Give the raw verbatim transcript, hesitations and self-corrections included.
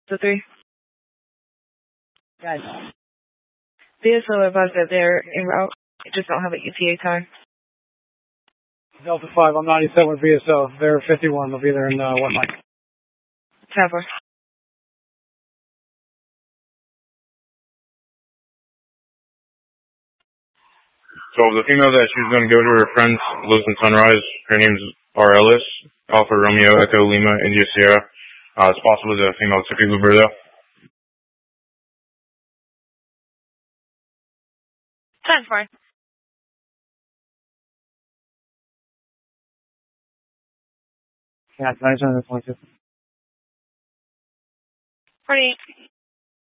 The three. Guys. B S O advised that they're en route. They just don't have an E T A time. Delta five, I'm ninety-seven with B S O. They're fifty-one. They'll be there in uh, one night. Tampa. So the female that she's going to go to her friends lives in Sunrise. Her name's R. Ellis. Alpha Romeo Echo Lima India Sierra. Uh, it's possible the female took Uber though. Sounds fine. Yeah, ninety-seven and twenty-two. forty-eight.